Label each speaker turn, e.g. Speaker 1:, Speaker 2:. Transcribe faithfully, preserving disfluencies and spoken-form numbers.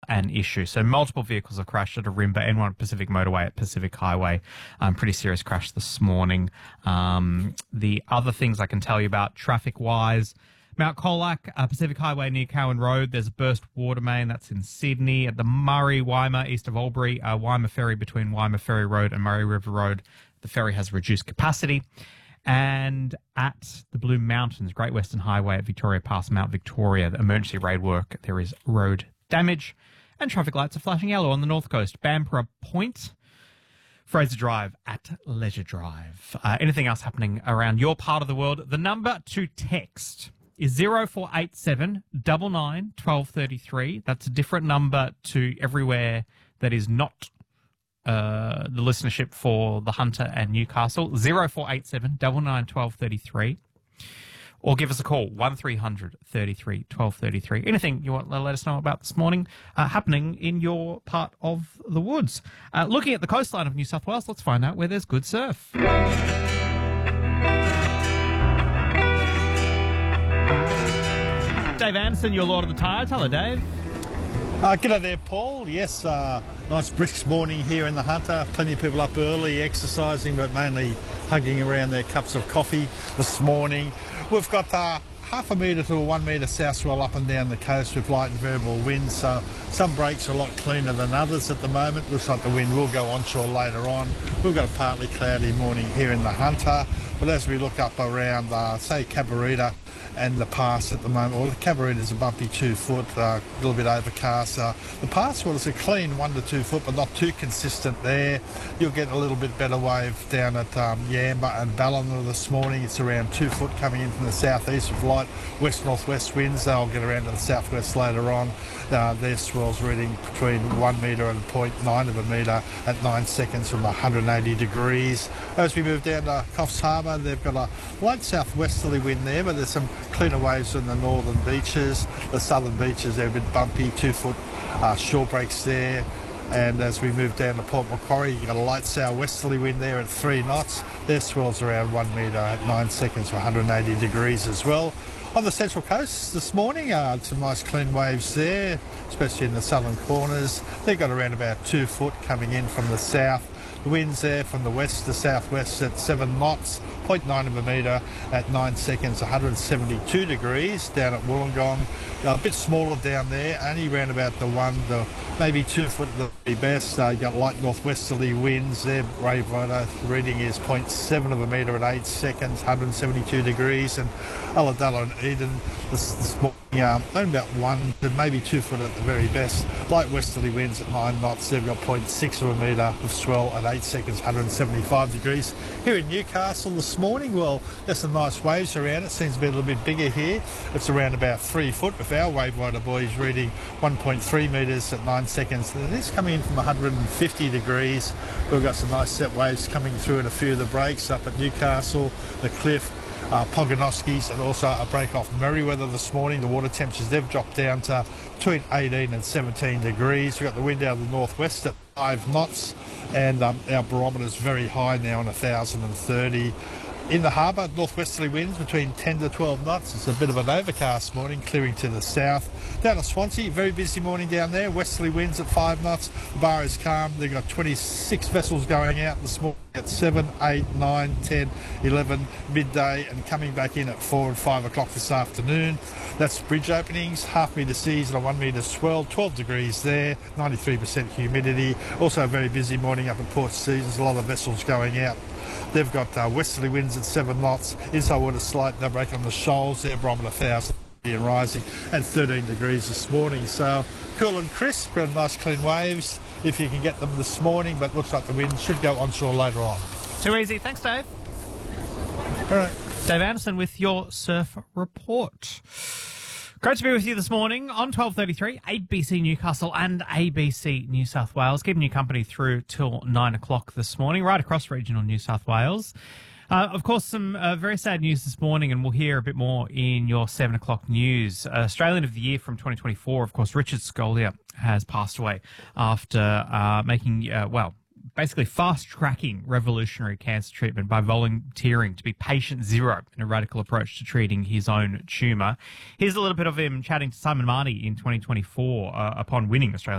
Speaker 1: an issue. So multiple vehicles have crashed at Arimba, N one Pacific Motorway at Pacific Highway. Um, pretty serious crash this morning. Um, the other things I can tell you about traffic-wise, Mount Colac, uh, Pacific Highway near Cowan Road, there's a burst water main. That's in Sydney. At the Murray, Waima, east of Albury, uh, Waima Ferry between Waima Ferry Road and Murray River Road, the ferry has reduced capacity. And at the Blue Mountains, Great Western Highway at Victoria Pass, Mount Victoria, the emergency raid work, there is road damage. And traffic lights are flashing yellow on the north coast. Bamborough Point, Fraser Drive at Leisure Drive. Uh, anything else happening around your part of the world? The number to text is zero four eight seven nine nine one two three three. That's a different number to everywhere that is not uh, the listenership for the Hunter and Newcastle. zero four eight seven nine nine one two three three. Or give us a call, one three hundred thirty-three twelve thirty-three. Anything you want to let us know about this morning uh, happening in your part of the woods. Uh, looking at the coastline of New South Wales, let's find out where there's good surf. Dave Anderson, your Lord of the Tides. Hello, Dave.
Speaker 2: Uh, g'day there, Paul. Yes, uh, nice brisk morning here in the Hunter. Plenty of people up early exercising, but mainly hugging around their cups of coffee this morning. We've got uh, half a metre to a one metre south swell up and down the coast with light and variable winds. So some breaks are a lot cleaner than others at the moment. Looks like the wind will go onshore later on. We've got a partly cloudy morning here in the Hunter. But as we look up around, uh, say, Cabarita and the pass at the moment, well, the Cabarita is a bumpy two foot, uh, a little bit overcast. Uh, the pass, well, it's a clean one to two foot, but not too consistent there. You'll get a little bit better wave down at um, Yamba and Ballina this morning. It's around two foot coming in from the southeast with light west-northwest winds. They'll get around to the southwest later on. Uh, their swells reading between one metre and zero point nine of a metre at nine seconds from one hundred eighty degrees. As we move down to Coffs Harbour, they've got a light southwesterly wind there, but there's some cleaner waves in the northern beaches. The southern beaches, they're a bit bumpy, two foot uh, shore breaks there. And as we move down to Port Macquarie, you've got a light southwesterly wind there at three knots. Their swells around one metre at nine seconds for one hundred eighty degrees as well. On the central coast this morning, uh, some nice clean waves there, especially in the southern corners. They've got around about two foot coming in from the south. The winds there from the west to southwest at seven knots, zero point nine of a metre at nine seconds, one hundred seventy-two degrees down at Wollongong. Uh, a bit smaller down there, only around about the one, the maybe two foot at the best. Uh, you got light northwesterly winds there. Wave reading is zero point seven of a metre at eight seconds, one hundred seventy-two degrees. And Ulladulla and Eden this, this morning, um, only about one to maybe two foot at the very best. Light westerly winds at nine knots. They've got zero point six of a metre of swell at eight seconds, one hundred seventy-five degrees. Here in Newcastle this morning, well, there's some nice waves around. It seems to be a little bit bigger here. It's around about three foot with our wave rider boys reading one point three metres at nine seconds. It is coming in from one hundred fifty degrees. We've got some nice set waves coming through in a few of the breaks up at Newcastle, the Cliff, uh, Pogonoskis, and also a break off Merriweather this morning. The water temperatures, they've dropped down to between eighteen and seventeen degrees. We've got the wind out of the northwest at five knots, and um, our barometer is very high now on one thousand thirty. In the harbour, northwesterly winds between ten to twelve knots. It's a bit of an overcast morning, clearing to the south. Down at Swansea, very busy morning down there. Westerly winds at five knots. The bar is calm. They've got twenty-six vessels going out this morning at seven, eight, nine, ten, eleven, midday, and coming back in at four and five o'clock this afternoon. That's bridge openings, half metre seas and a one metre swell, twelve degrees there, ninety-three percent humidity. Also a very busy morning up at Port Stephens, a lot of vessels going out. They've got uh, westerly winds at seven knots. Inside water slight, they're breaking on the shoals. Their barometer one thousand and rising at thirteen degrees this morning. So cool and crisp, got nice clean waves if you can get them this morning, but looks like the wind should go onshore later on.
Speaker 1: Too easy. Thanks, Dave.
Speaker 2: All right.
Speaker 1: Dave Anderson with your surf report. Great to be with you this morning on twelve thirty-three, A B C Newcastle and A B C New South Wales. Keeping you company through till nine o'clock this morning, right across regional New South Wales. Uh, of course, some uh, very sad news this morning, and we'll hear a bit more in your seven o'clock news. Uh, Australian of the Year from twenty twenty-four, of course, Richard Scolia has passed away after uh, making, uh, well, basically fast-tracking revolutionary cancer treatment by volunteering to be patient zero in a radical approach to treating his own tumour. Here's a little bit of him chatting to Simon Marnie in twenty twenty-four uh, upon winning Australia.